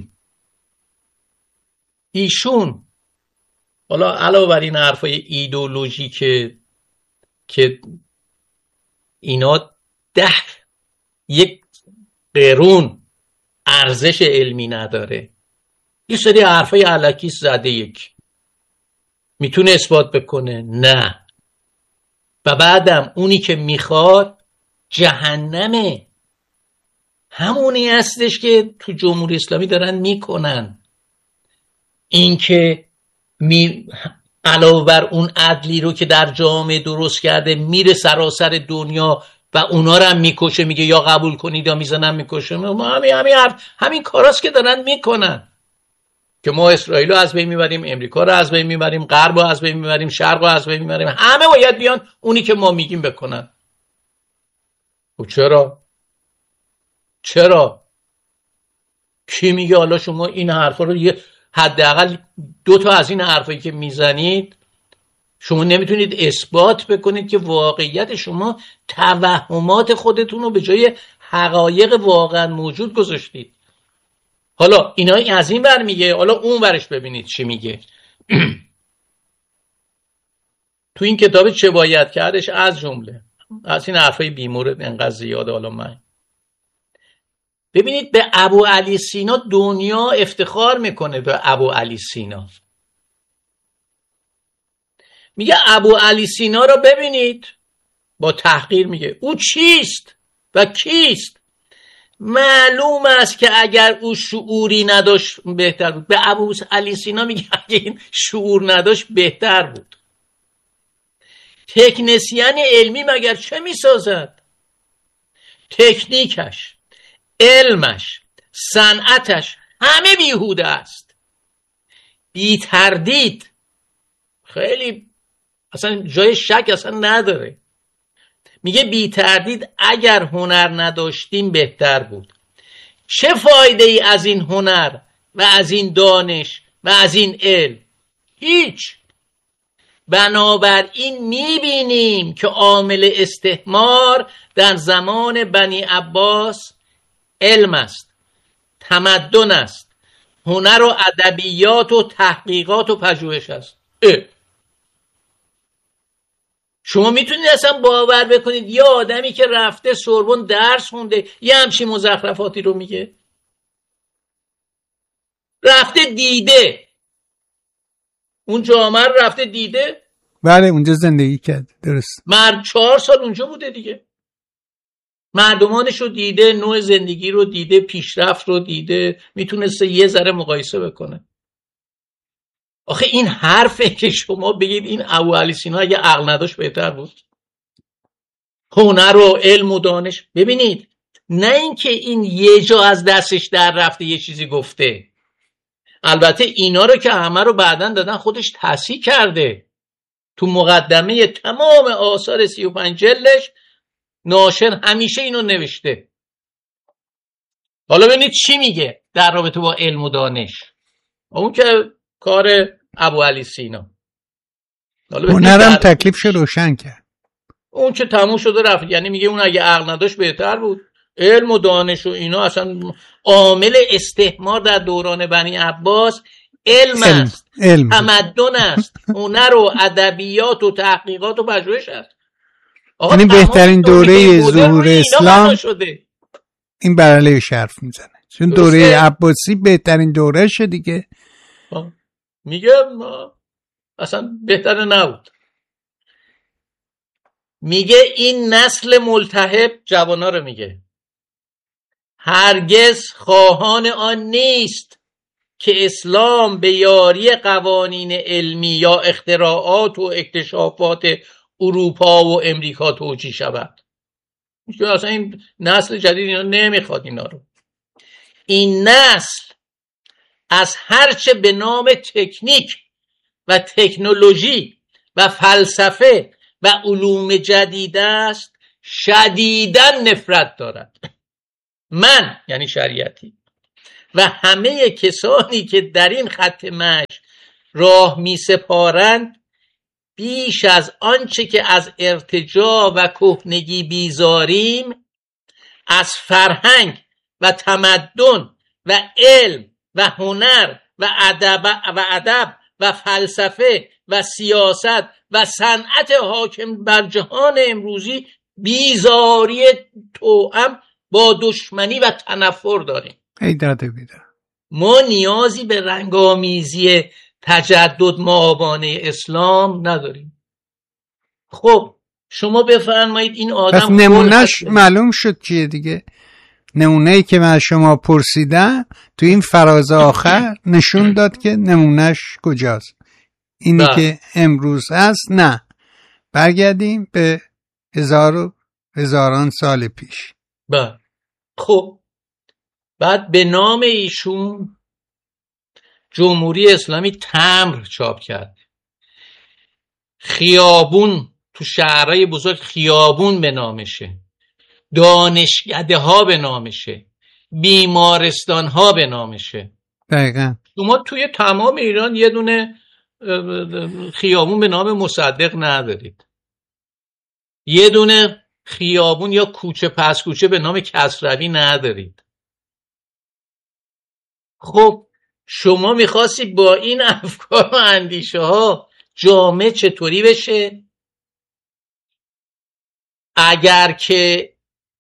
ایشون، حالا علاوه بر این حرفای ایدئولوژی که اینا یک قرون ارزش علمی نداره، یه سری حرفای الکی زده، یک میتونه اثبات بکنه؟ نه. و بعدم اونی که میخواد جهنمه، همونی هستش که تو جمهوری اسلامی دارن میکنن. این که علاوه بر اون عدلی رو که در جامعه درست کرده میره سراسر دنیا و اونا رو هم میکشه، میگه یا قبول کنید یا میزنن میکشه. همین کاراست که دارن میکنن که ما اسرائیل رو از بین میبریم، امریکا رو از بین میبریم، غرب رو از بین میبریم، شرق رو از بین میبریم. همه باید بیان اونی که ما میگیم بکنن. و چرا کی میگه حالا شما این حرفا رو، یه حداقل 2 تا از این حرفایی که میزنید شما نمیتونید اثبات بکنید که واقعیت شما توهمات خودتون رو به جای حقایق واقعا موجود گذاشتید. حالا اینا از این ور میگه، حالا اون ورش ببینید چی میگه. تو این کتاب چه باید کردش از جمله از این حرفای بیمورد انقدر زیاده. حالا من ببینید به ابو علی سینا دنیا افتخار میکنه. به ابو علی سینا میگه ابو علی سینا رو ببینید، با تحقیر میگه او چیست و کیست. معلوم است که اگر او شعوری نداشت بهتر بود. به ابو علی سینا میگه اگه این شعور نداشت بهتر بود. تکنسین علمی مگر چه میسازد؟ تکنیکش، علمش، صنعتش همه بیهوده است. بی تردید، خیلی اصلا جای شک اصلا نداره. میگه بی تردید اگر هنر نداشتیم بهتر بود. چه فایده ای از این هنر و از این دانش و از این علم؟ هیچ. بنابراین میبینیم که عامل استعمار در زمان بنی عباس علم است، تمدن است، هنر و ادبیات و تحقیقات و پژوهش است. شما میتونید اصلا باور بکنید یه آدمی که رفته سوربن درس خونده یه همچین مزخرفاتی رو میگه؟ رفته دیده اون جامعه رفته دیده. بله اونجا زندگی کرد، درست. 4 سال اونجا بوده دیگه، مردمانش رو دیده، نوع زندگی رو دیده، پیشرفت رو دیده، میتونسته یه ذره مقایسه بکنه. آخه این حرفه که شما بگید این ابو علی سینا اگه عقل نداشت بهتر بود. هنر و علم و دانش، ببینید نه اینکه این یه جا از دستش در رفته یه چیزی گفته. البته اینا رو که همه رو بعدن دادن خودش تصحیح کرده. تو مقدمه تمام آثار 35 جلدش ناشر همیشه اینو نوشته. حالا ببینید چی میگه در رابطه با علم و دانش. اون که کار ابو علی سینا. هنرم تکلیفش روشن کرد. اون که تموم شده رفت. یعنی میگه اون اگه عقل نداشت بهتر بود. علم و دانش و اینا اصلا عامل استعمار در دوران بنی عباس علم است، تمدن است، هنر و ادبیات و تحقیقات و پژوهش است. یعنی بهترین دوره ظهور اسلام این برعلیه حرف میزنه، چون دوره عباسی بهترین دوره شه دیگه. میگه اصلا بهتر نبود. میگه این نسل ملتهب جوانا رو میگه هرگز خواهان آن نیست که اسلام به یاری قوانین علمی یا اختراعات و اکتشافات اروپا و امریکا توجیه شود. میگه اصلا این نسل جدید اینا نمیخواد اینا رو. این نسل از هرچه به نام تکنیک و تکنولوژی و فلسفه و علوم جدید است شدیداً نفرت دارد. من یعنی شریعتی و همه کسانی که در این خط مشی راه می سپارند بیش از آنچه که از ارتجاع و کهنگی بیزاریم، از فرهنگ و تمدن و علم و هنر و ادب و فلسفه و سیاست و صنعت حاکم بر جهان امروزی بیزاری توأم با دشمنی و تنفر داریم. ای داده بیدار. ما نیازی به رنگامیزی تجدد مآبانه اسلام نداریم. خب شما بفرمایید این آدم پس نمونهش معلوم شد چیه دیگه. نمونه‌ای که من شما پرسیدم تو این فراز آخر نشون داد که نمونهش کجاست. اینی که امروز هست نه. برگردیم به هزاران سال پیش. خب بعد به نام ایشون جمهوری اسلامی تمبر چاپ کرد. خیابون تو شهرهای بزرگ خیابون به نامشه، دانشکده ها به نامشه، بیمارستان ها به نامشه. دقیقا. شما توی تمام ایران یه دونه خیابون به نام مصدق ندارید، یه دونه خیابون یا کوچه پس کوچه به نام کسروی ندارید. خب شما میخواستی با این افکار و اندیشه ها جامعه چطوری بشه؟ اگر که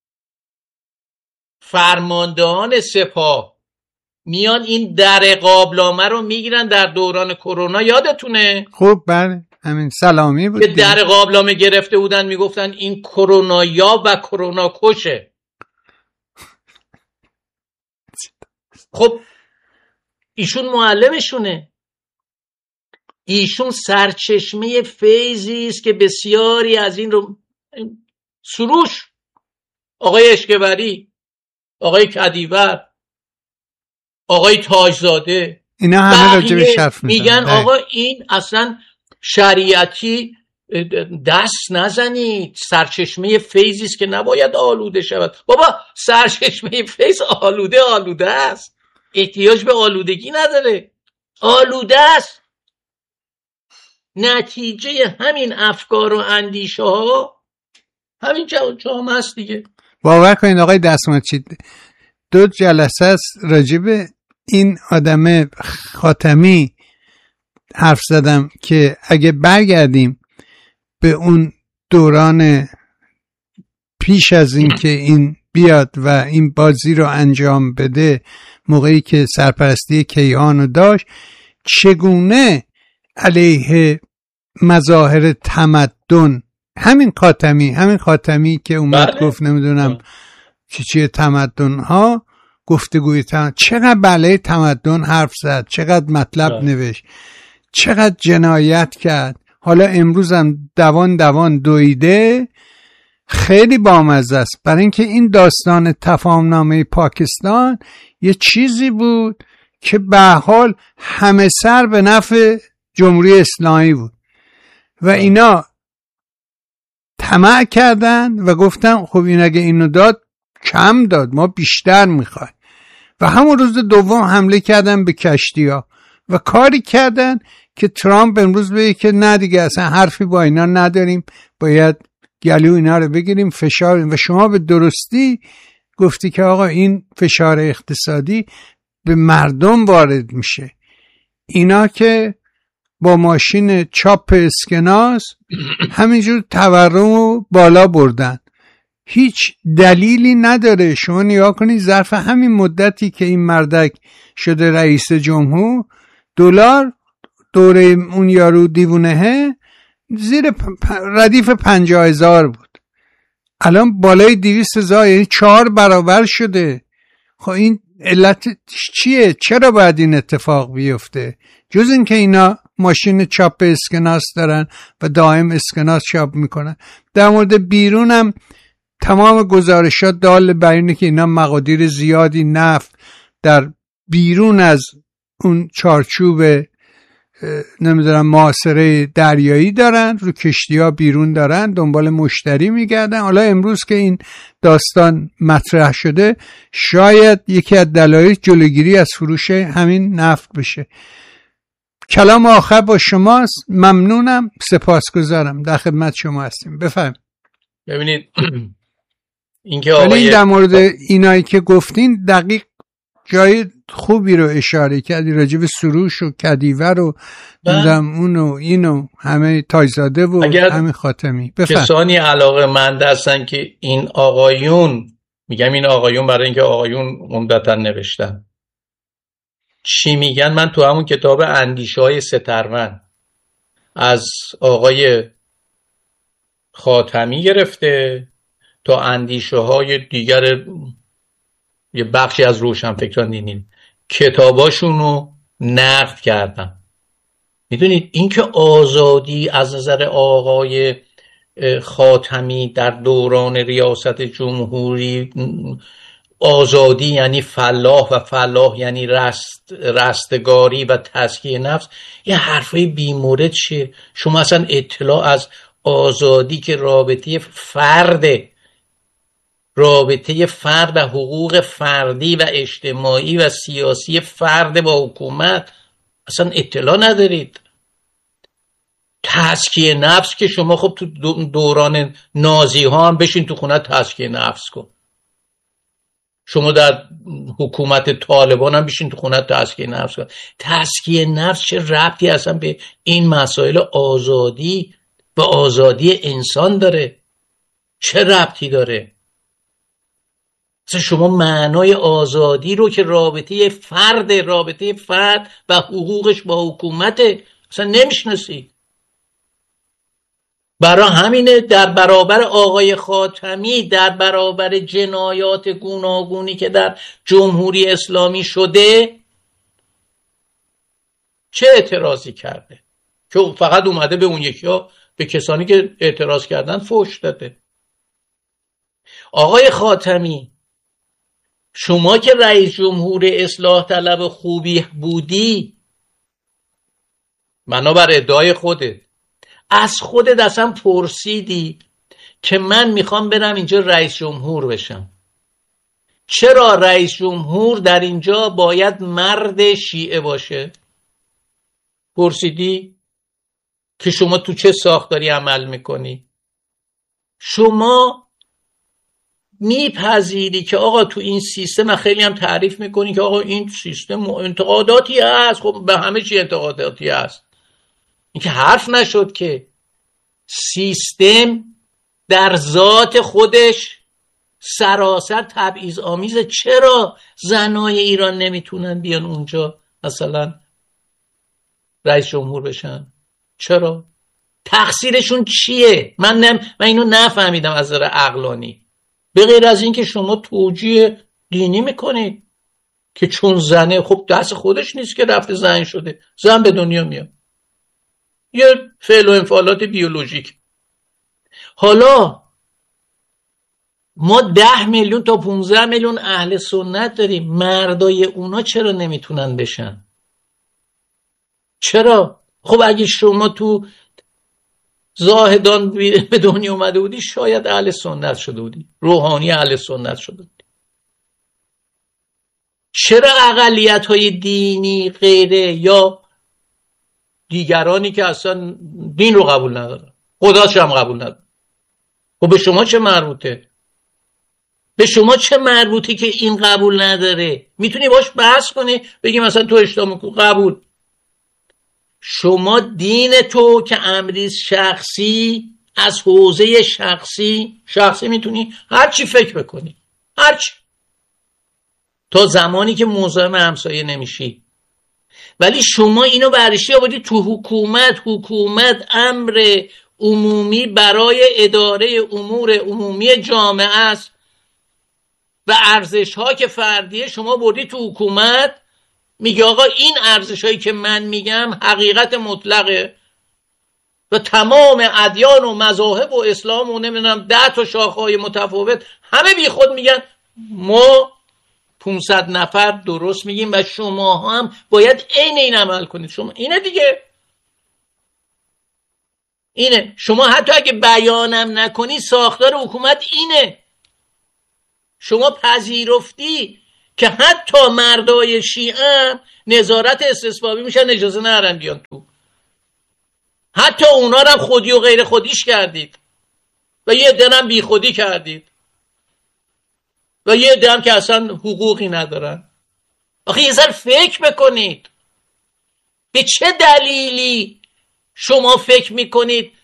فرماندهان سپاه میان این در قابلامه رو میگیرن در دوران کرونا، یادتونه؟ خب بله همین سلامی بود که در قابلامه گرفته بودن میگفتن این کرونا یا و کرونا کشه. خب ایشون معلمشونه، ایشون سرچشمه فیضی است که بسیاری از این رو سروش، آقای اشکبری، آقای کدیور، آقای تاجزاده، اینا همه راجبش حرف میگن آقا این اصلا شریعتی دست نزنید، سرچشمه فیضی است که نباید آلوده شود. بابا سرچشمه فیض آلوده است، احتیاج به آلودگی نداره، آلوده است. نتیجه همین افکار و اندیشه ها همین جامعه است دیگه. باور کنید آقای دستماچی 2 جلسه است راجب این آدم خاتمی حرف زدم که اگه برگردیم به اون دوران پیش از این که این بیاد و این بازی رو انجام بده، موقعی که سرپرستی کیهان رو داشت، چگونه علیه مظاهر تمدن همین خاتمی که اومد گفت نمیدونم چیه تمدن ها، گفتگوی تمدن، چقدر علیه تمدن حرف زد، چقدر مطلب نوشت، چقدر جنایت کرد. حالا امروز هم دوان دویده، خیلی بامزه است. برای اینکه این داستان تفاهمنامه پاکستان یه چیزی بود که به حال همه سر به نفع جمهوری اسلامی بود و اینا طمع کردن و گفتن خب این اگه اینو داد کم داد، ما بیشتر میخوایم. و همون روز دوم حمله کردن به کشتی‌ها و کاری کردن که ترامپ امروز بگه که نه دیگه اصلا حرفی با اینا نداریم، باید گلو اینا رو بگیریم، فشار. و شما به درستی گفتی که آقا این فشار اقتصادی به مردم وارد میشه. اینا که با ماشین چاپ اسکناس همینجور تورم بالا بردن، هیچ دلیلی نداره. شما نگاه کنید ظرف همین مدتی که این مردک شده رئیس جمهور، دلار دوره اون یارو دیوونهه زیر ردیف 50,000 بود، الان بالای 200,000، یعنی 4 برابر شده. خب این علت چیه؟ چرا باید این اتفاق بیفته؟ جز این که اینا ماشین چاپ اسکناس دارن و دائم اسکناس چاپ میکنن. در مورد بیرون هم تمام گزارشات دال بر اینه که اینا مقادیر زیادی نفت در بیرون از اون چارچوب نمیدونم معاصره دریایی دارن، رو کشتی ها بیرون دارن دنبال مشتری میگردن. حالا امروز که این داستان مطرح شده شاید یکی از دلایل جلوگیری از فروش همین نفت بشه. کلام آخر با شماست. ممنونم، سپاسگزارم، در خدمت شما هستیم. بفهم. ببینید اینکه آقای در مورد اینایی که گفتین دقیق جای خوبی رو اشاره کردی، راجع به سروش و کدیوه رو اونو اینو همه تایزاده و همه خاتمی. بفهم. کسانی علاقه مند هستن که این آقایون، میگم این آقایون برای اینکه آقایون عمدتا نوشتن چی میگن، من تو همون کتاب اندیشه های سترون از آقای خاتمی گرفته تا اندیشه های دیگر یه بخشی از روشنفکران دینی کتاباشونو نقد کردم. میدونید این که آزادی از نظر آقای خاتمی در دوران ریاست جمهوری، آزادی یعنی فلاح و فلاح یعنی رستگاری و تزکیه نفس، یه حرفای بیمورد چیه؟ شما اصلا اطلاع از آزادی که رابطه فرد و حقوق فردی و اجتماعی و سیاسی فرد با حکومت اصلا اطلاع ندارید. تزکیه نفس که شما خب تو دوران نازی ها هم بشین تو خونه تزکیه نفس کن، شما در حکومت طالبان هم بشین تو خونه تزکیه نفس کن. تزکیه نفس چه ربطی اصلا به این مسائل آزادی و آزادی انسان داره؟ چه ربطی داره؟ اصلا شما معنای آزادی رو که رابطه فرد و حقوقش با حکومت اصلا نمیشناسی. برای همینه در برابر آقای خاتمی، در برابر جنایات گوناگونی که در جمهوری اسلامی شده چه اعتراضی کرده؟ که فقط اومده به اون یکی‌ها، به کسانی که اعتراض کردن فحش داده. آقای خاتمی، شما که رئیس جمهور اصلاح طلب خوبی بودی، بنابر ادعای خودت، از خودت اصلا پرسیدی که من میخوام برم اینجا رئیس جمهور بشم، چرا رئیس جمهور در اینجا باید مرد شیعه باشه؟ پرسیدی که شما تو چه ساختاری عمل میکنی؟ شما میپذیری که آقا تو این سیستم، خیلی هم تعریف میکنی که آقا این سیستم انتقاداتی هست. خب به همه چی انتقاداتی هست، این که حرف نشد که سیستم در ذات خودش سراسر تبعیض آمیزه. چرا زنای ایران نمیتونن بیان اونجا مثلا رئیس جمهور بشن؟ چرا؟ تقصیرشون چیه؟ من اینو نفهمیدم از نظر عقلانی، به غیر از این که شما توجیه دینی میکنید که چون زنه، خب دست خودش نیست که رفته زن شده، زن به دنیا میاد، یه فعل و انفعالات بیولوژیک. حالا ما 10 میلیون تا 15 میلیون اهل سنت داریم، مردای اونا چرا نمیتونن بشن؟ چرا؟ خب اگه شما تو زاهدان به دنیا اومده بودی شاید اهل سنت شده بودی، روحانی اهل سنت شده بودی. چرا اقلیت‌های دینی غیره یا دیگرانی که اصلا دین رو قبول ندارن، خداش هم قبول ندارن، خب به شما چه مربوطه؟ به شما چه مربوطه که این قبول نداره؟ میتونی باش بحث کنی، بگی مثلا تو اسلام قبول. شما دین تو که امری شخصی، از حوزه شخصی میتونی هر چی فکر بکنی، هر چی، تا زمانی که مزاحم همسایه نمیشی. ولی شما اینو برشی آوردی تو حکومت امر عمومی برای اداره امور عمومی جامعه است و ارزش ها که فردیه شما بردی تو حکومت. میگه آقا این ارزش هایی که من میگم حقیقت مطلقه و تمام ادیان و مذاهب و اسلام و نمیدونم 10 تا شاخه‌های متفاوت همه بی خود میگن ما 500 نفر درست میگیم و شما هم باید عین این عمل کنید. شما اینه دیگه، اینه. شما حتی اگه بیانم نکنی ساختار حکومت اینه. شما پذیرفتی که حتی مردای شیعه نظارت استصوابی میشن، اجازه نرن بیان تو. حتی اونا رو خودی و غیر خودیش کردید و یه عده هم بی خودی کردید و یه عده هم که اصلا حقوقی ندارن. آخه یه ذره فکر بکنید به چه دلیلی شما فکر میکنید